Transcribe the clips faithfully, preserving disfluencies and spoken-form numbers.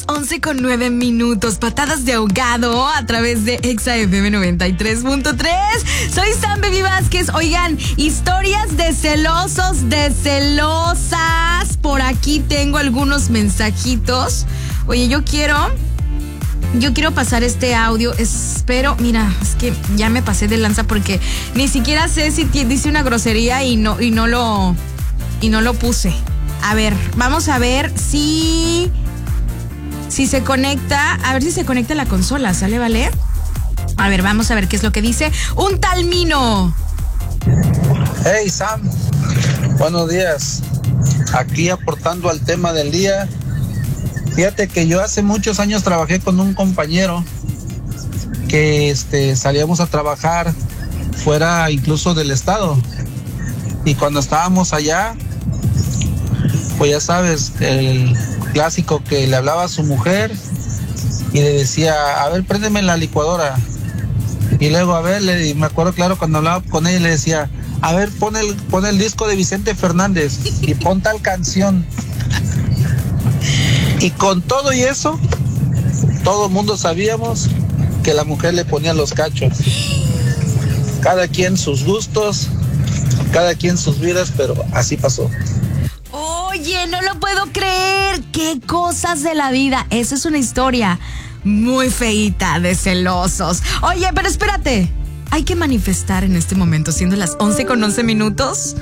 once con nueve minutos, patadas de ahogado a través de Exa F M noventa y tres punto tres. Soy Sam Baby Vázquez. Oigan, historias de celosos, de celosas. Por aquí tengo algunos mensajitos. Oye, yo quiero... Yo quiero pasar este audio. Espero, mira, es que ya me pasé de lanza porque ni siquiera sé si t- dice una grosería y no, y no lo, y no lo puse. A ver, vamos a ver si... Si se conecta, a ver si se conecta la consola, ¿sale, vale? A ver, vamos a ver qué es lo que dice. Un tal Mino. Hey, Sam. Buenos días. Aquí aportando al tema del día. Fíjate que yo hace muchos años trabajé con un compañero que este, salíamos a trabajar fuera incluso del estado. Y cuando estábamos allá, pues ya sabes, el... clásico que le hablaba a su mujer y le decía, a ver, préndeme la licuadora. Y luego, a ver, le, me acuerdo claro cuando hablaba con ella, le decía, a ver, pon el, pon el disco de Vicente Fernández y pon tal canción. Y con todo y eso, todo el mundo sabíamos que la mujer le ponía los cachos. Cada quien sus gustos, cada quien sus vidas, pero así pasó. Oye, no lo puedo creer. Qué cosas de la vida. Esa es una historia muy feíta de celosos. Oye, pero espérate. Hay que manifestar en este momento, siendo las once con once minutos.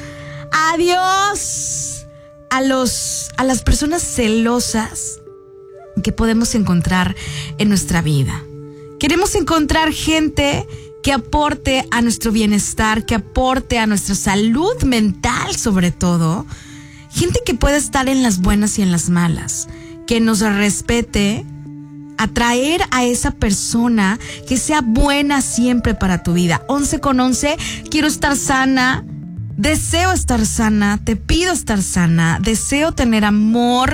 Adiós a los, a las personas celosas que podemos encontrar en nuestra vida. Queremos encontrar gente que aporte a nuestro bienestar, que aporte a nuestra salud mental, sobre todo. Gente que pueda estar en las buenas y en las malas, que nos respete, atraer a esa persona que sea buena siempre para tu vida. once con once, quiero estar sana, deseo estar sana, te pido estar sana, deseo tener amor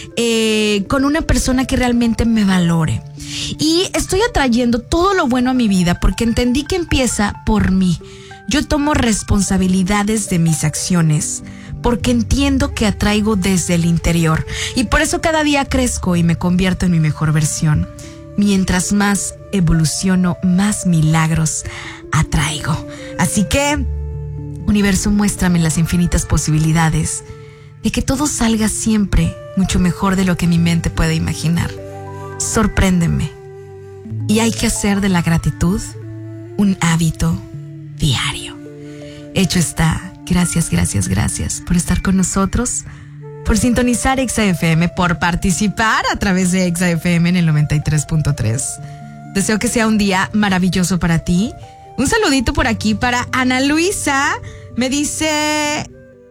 eh, con una persona que realmente me valore. Y estoy atrayendo todo lo bueno a mi vida porque entendí que empieza por mí. Yo tomo responsabilidades de mis acciones, porque entiendo que atraigo desde el interior. Y por eso cada día crezco y me convierto en mi mejor versión. Mientras más evoluciono, más milagros atraigo. Así que, universo, muéstrame las infinitas posibilidades de que todo salga siempre mucho mejor de lo que mi mente puede imaginar. Sorpréndeme. Y hay que hacer de la gratitud un hábito diario. Hecho está. Gracias, gracias, gracias por estar con nosotros, por sintonizar Exa F M, por participar a través de Exa F M en el noventa y tres punto tres. Deseo que sea un día maravilloso para ti. Un saludito por aquí para Ana Luisa. Me dice...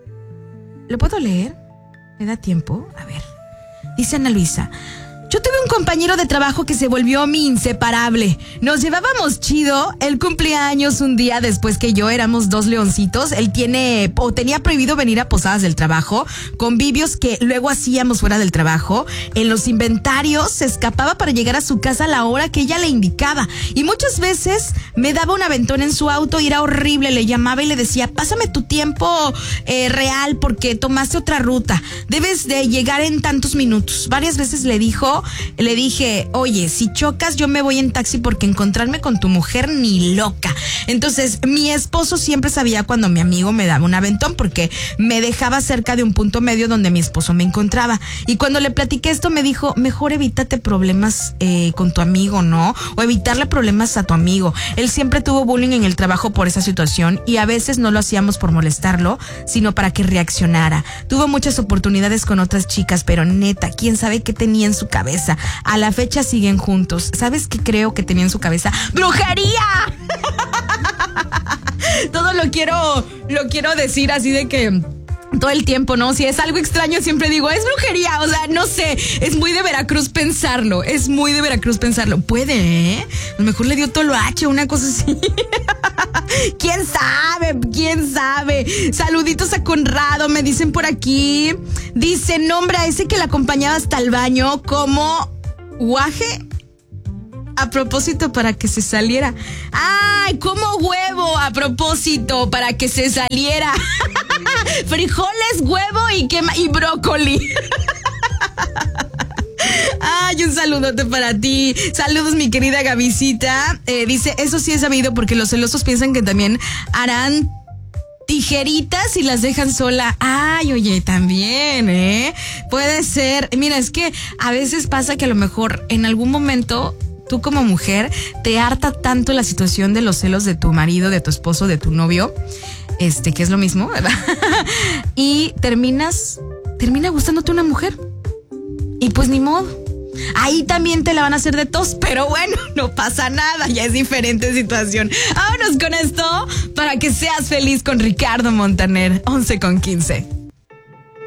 ¿Lo puedo leer? ¿Me da tiempo? A ver. Dice Ana Luisa... Yo tuve un compañero de trabajo que se volvió mi inseparable. Nos llevábamos chido. Él cumplía años un día después que yo, éramos dos leoncitos. Él tiene o tenía prohibido venir a posadas del trabajo, convivios que luego hacíamos fuera del trabajo. En los inventarios se escapaba para llegar a su casa a la hora que ella le indicaba. Y muchas veces me daba un aventón en su auto y era horrible. Le llamaba y le decía, pásame tu tiempo eh, real porque tomaste otra ruta. Debes de llegar en tantos minutos. Varias veces le dijo... Le dije, oye, si chocas yo me voy en taxi porque encontrarme con tu mujer ni loca. Entonces mi esposo siempre sabía cuando mi amigo me daba un aventón porque me dejaba cerca de un punto medio donde mi esposo me encontraba. Y cuando le platiqué esto me dijo, mejor evítate problemas eh, con tu amigo, ¿no? O evitarle problemas a tu amigo. Él siempre tuvo bullying en el trabajo por esa situación y a veces no lo hacíamos por molestarlo, sino para que reaccionara. Tuvo muchas oportunidades con otras chicas, pero neta, quién sabe qué tenía en su cabeza. A la fecha siguen juntos. ¿Sabes qué creo que tenía en su cabeza? ¡Brujería! Todo lo quiero, lo quiero decir así de que todo el tiempo, ¿no? Si es algo extraño siempre digo, es brujería, o sea, no sé, es muy de Veracruz pensarlo, es muy de Veracruz pensarlo. Puede, ¿eh? A lo mejor le dio toloache, una cosa así. ¿Quién sabe? ¿Quién sabe? Saluditos a Conrado, me dicen por aquí. Dice, nombre a ese que la acompañaba hasta el baño como guaje. A propósito, para que se saliera. ¡Ay, como huevo! A propósito, para que se saliera. Frijoles, huevo y, quema, y brócoli. Ay, un saludote para ti. Saludos, mi querida Gavisita. Eh, dice, eso sí es sabido porque los celosos piensan que también harán tijeritas y las dejan sola. Ay, oye, también, ¿eh? Puede ser. Mira, es que a veces pasa que a lo mejor en algún momento tú como mujer te harta tanto la situación de los celos de tu marido, de tu esposo, de tu novio, este, que es lo mismo, ¿verdad? Y terminas, termina gustándote una mujer. Y pues ni modo. Ahí también te la van a hacer de tos, pero bueno, no pasa nada, ya es diferente situación. Vámonos con esto para que seas feliz con Ricardo Montaner, once con quince.